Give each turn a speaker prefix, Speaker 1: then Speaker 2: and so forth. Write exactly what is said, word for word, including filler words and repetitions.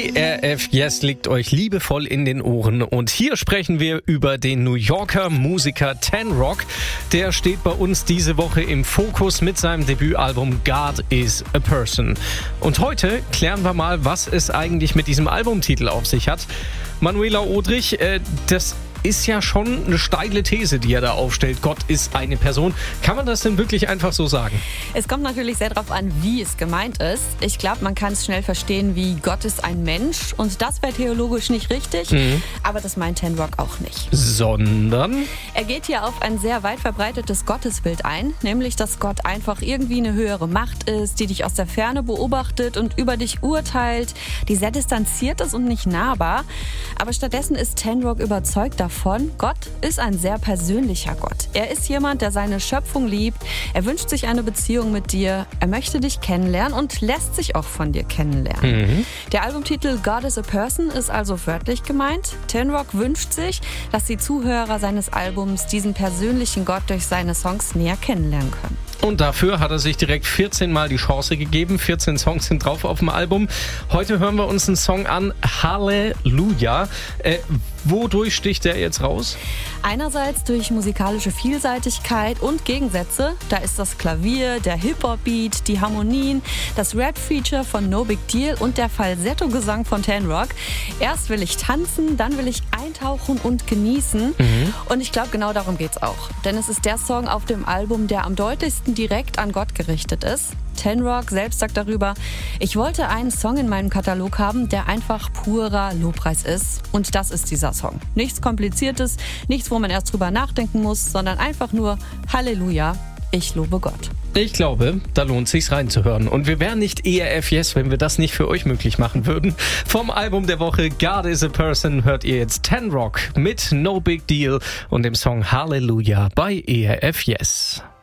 Speaker 1: E R F Yes liegt euch liebevoll in den Ohren und hier sprechen wir über den New Yorker Musiker Ten Rock. Der steht bei uns diese Woche im Fokus mit seinem Debütalbum God is a Person. Und heute klären wir mal, was es eigentlich mit diesem Albumtitel auf sich hat. Manuela Odrich, äh, das ist ja schon eine steile These, die er da aufstellt. Gott ist eine Person. Kann man das denn wirklich einfach so sagen?
Speaker 2: Es kommt natürlich sehr darauf an, wie es gemeint ist. Ich glaube, man kann es schnell verstehen wie Gott ist ein Mensch. Und das wäre theologisch nicht richtig. Mhm. Aber das meint Ten Rock auch nicht.
Speaker 1: Sondern?
Speaker 2: Er geht hier auf ein sehr weit verbreitetes Gottesbild ein. Nämlich, dass Gott einfach irgendwie eine höhere Macht ist, die dich aus der Ferne beobachtet und über dich urteilt, die sehr distanziert ist und nicht nahbar. Aber stattdessen ist Ten Rock überzeugt davon, Davon, Gott ist ein sehr persönlicher Gott. Er ist jemand, der seine Schöpfung liebt. Er wünscht sich eine Beziehung mit dir. Er möchte dich kennenlernen und lässt sich auch von dir kennenlernen. Mhm. Der Albumtitel God is a Person ist also wörtlich gemeint. Ten Rock wünscht sich, dass die Zuhörer seines Albums diesen persönlichen Gott durch seine Songs näher kennenlernen können.
Speaker 1: Und dafür hat er sich direkt vierzehn Mal die Chance gegeben. vierzehn Songs sind drauf auf dem Album. Heute hören wir uns einen Song an, Halleluja. Äh, wodurch sticht der jetzt raus?
Speaker 2: Einerseits durch musikalische Vielseitigkeit und Gegensätze. Da ist das Klavier, der Hip-Hop-Beat, die Harmonien, das Rap-Feature von No Big Deal und der Falsetto-Gesang von Ten Rock. Erst will ich tanzen, dann will ich eintauchen und genießen. Mhm. Und ich glaube, genau darum geht's auch. Denn es ist der Song auf dem Album, der am deutlichsten direkt an Gott gerichtet ist. Ten Rock selbst sagt darüber, ich wollte einen Song in meinem Katalog haben, der einfach purer Lobpreis ist. Und das ist dieser Song. Nichts Kompliziertes, nichts, wo man erst drüber nachdenken muss, sondern einfach nur Halleluja, ich lobe Gott.
Speaker 1: Ich glaube, da lohnt sich's reinzuhören. Und wir wären nicht E R F Yes, wenn wir das nicht für euch möglich machen würden. Vom Album der Woche God is a Person hört ihr jetzt Ten Rock mit No Big Deal und dem Song Halleluja bei E R F Yes.